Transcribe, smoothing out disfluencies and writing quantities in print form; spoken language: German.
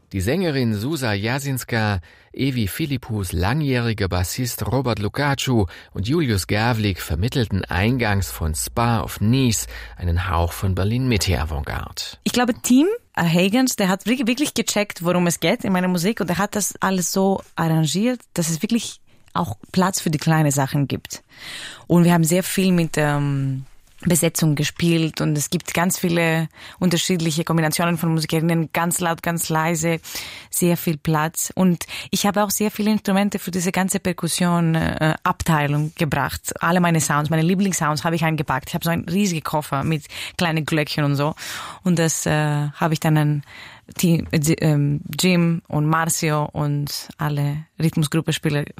Die Sängerin Zsuzsa Jasinska, Evi Philippus langjähriger Bassist Robert Lukacu und Julius Gavlik vermittelten eingangs von Spa auf Nice einen Hauch von Berlin-Mitte-Avantgarde. Ich glaube, Tim Hagens, der hat wirklich gecheckt, worum es geht in meiner Musik, und er hat das alles so arrangiert, dass es wirklich auch Platz für die kleinen Sachen gibt. Und wir haben sehr viel mit Besetzung gespielt und es gibt ganz viele unterschiedliche Kombinationen von Musikerinnen, ganz laut, ganz leise, sehr viel Platz. Und ich habe auch sehr viele Instrumente für diese ganze Perkussion-Abteilung gebracht. Alle meine Sounds, meine Lieblingssounds habe ich eingepackt. Ich habe so einen riesigen Koffer mit kleinen Glöckchen und so. Und das habe ich dann an Jim und Marcio und alle Rhythmusgruppenspieler